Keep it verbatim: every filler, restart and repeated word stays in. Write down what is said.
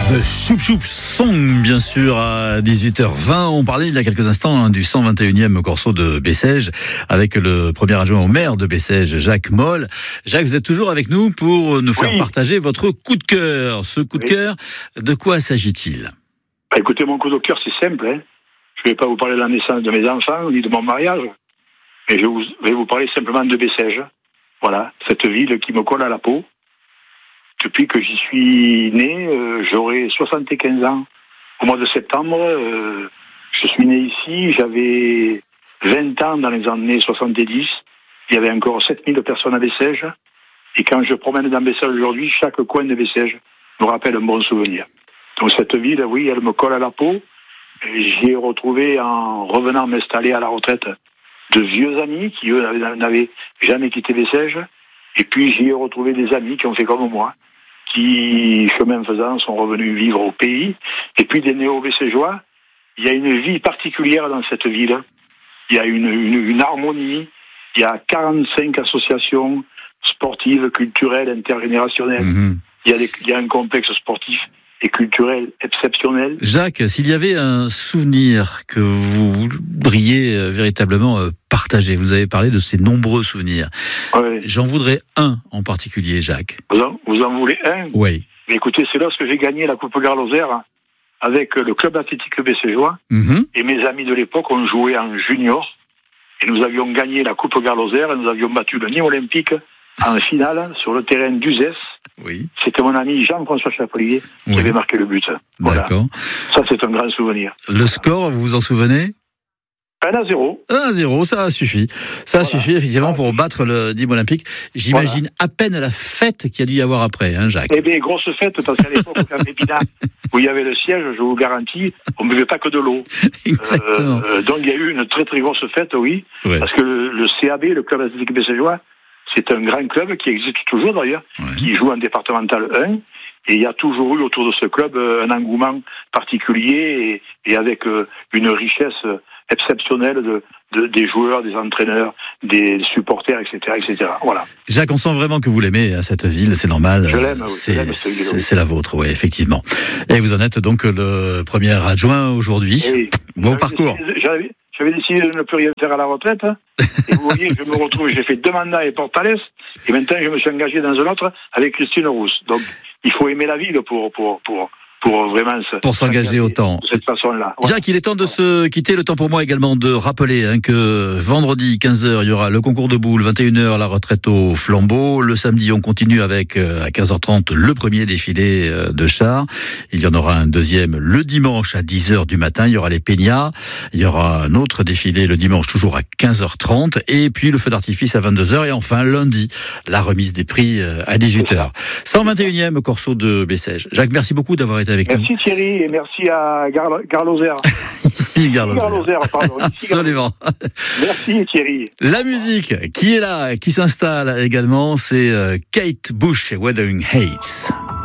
The Choup Choup Song, bien sûr, à dix-huit heures vingt. On parlait il y a quelques instants hein, du cent vingt et unième corso de Bessèges avec le premier adjoint au maire de Bessèges, Jacques Moll. Jacques, vous êtes toujours avec nous pour nous faire oui. partager votre coup de cœur. Ce coup de oui. cœur, de quoi s'agit-il ? Bah, écoutez, mon coup de cœur, c'est simple. Hein. Je ne vais pas vous parler de la naissance de mes enfants, ni de mon mariage, mais je vous, vais vous parler simplement de Bessèges. Voilà, cette ville qui me colle à la peau. Depuis que j'y suis né, euh, j'aurai soixante-quinze ans. Au mois de septembre, euh, je suis né ici, j'avais vingt ans dans les années soixante-dix. Il y avait encore sept mille personnes à Bessèges. Et quand je promène dans Bessèges aujourd'hui, chaque coin de Bessèges me rappelle un bon souvenir. Donc cette ville, oui, elle me colle à la peau. J'y ai retrouvé, en revenant m'installer à la retraite, de vieux amis qui, eux, n'avaient jamais quitté Bessèges. Et puis j'y ai retrouvé des amis qui ont fait comme moi, qui, chemin faisant, sont revenus vivre au pays. Et puis des néo-bességeois, il y a une vie particulière dans cette ville. Il y a une, une, une harmonie. Il y a quarante-cinq associations sportives, culturelles, intergénérationnelles. Mmh. Il y a des, il y a un complexe sportif et culturel exceptionnel. Jacques, s'il y avait un souvenir que vous voudriez euh, véritablement euh, partager, vous avez parlé de ces nombreux souvenirs. Oui. J'en voudrais un en particulier, Jacques. Vous en, vous en voulez un ? Oui. Mais écoutez, c'est lorsque j'ai gagné la Coupe Garlosère avec le club athlétique bességeois. Mmh. Et mes amis de l'époque ont joué en junior. Et nous avions gagné la Coupe Garlosère et nous avions battu le Nîmes Olympique en finale sur le terrain d'Uzès. Oui. C'était mon ami Jean-François Chapelier qui oui. avait marqué le but. Voilà. D'accord. Ça, c'est un grand souvenir. Le score, vous vous en souvenez ? un à zéro. un à zéro, ça suffit. Ça voilà. suffit effectivement pour battre le Nîmes Olympique. J'imagine voilà. à peine la fête qu'il y a dû y avoir après, hein, Jacques. Eh bien, grosse fête, parce qu'à l'époque, au Épinard, où il y avait le siège, je vous garantis, on ne buvait pas que de l'eau. Exactement. Euh, donc, il y a eu une très très grosse fête, oui. Ouais. Parce que le, le C A B, le club athlétique bességeois, c'est un grand club qui existe toujours d'ailleurs, ouais. qui joue en départemental un. Et il y a toujours eu autour de ce club un engouement particulier et, et avec une richesse exceptionnelle de, de, des joueurs, des entraîneurs, des supporters, et cetera, et cetera. Voilà. Jacques, on sent vraiment que vous l'aimez, hein, cette ville, c'est normal. Je l'aime, oui, c'est, je l'aime, cette ville, c'est, oui. c'est la vôtre, oui, effectivement. Et vous en êtes donc le premier adjoint aujourd'hui. Oui. Bon j'avais parcours. Décidé, j'avais, j'avais décidé de ne plus rien faire à la retraite. Et vous voyez, je me retrouve, j'ai fait deux mandats et Portales. Et maintenant, je me suis engagé dans un autre avec Christine Rousse. Donc, il faut aimer la ville pour, pour, pour, pour vraiment se, pour s'engager autant. De cette façon-là. Ouais. Jacques, il est temps de se quitter. Le temps pour moi également de rappeler hein, que vendredi quinze heures, il y aura le concours de boules, vingt et une heures, la retraite au flambeau. Le samedi, on continue avec, euh, à quinze heures trente, le premier défilé euh, de chars. Il y en aura un deuxième le dimanche à dix heures du matin. Il y aura les peñas. Il y aura un autre défilé le dimanche, toujours à quinze heures trente. Et puis le feu d'artifice à vingt-deux heures. Et enfin, lundi, la remise des prix euh, à dix-huit heures. cent vingt et unième corso de Bessèges. Jacques, merci beaucoup d'avoir été avec merci nous. Merci Thierry et merci à Gar- Garlosère. Ici Garlosère. Garlosère, pardon. Ici Absolument. Merci Thierry. La musique qui est là, qui s'installe également, c'est Kate Bush et Wuthering Heights.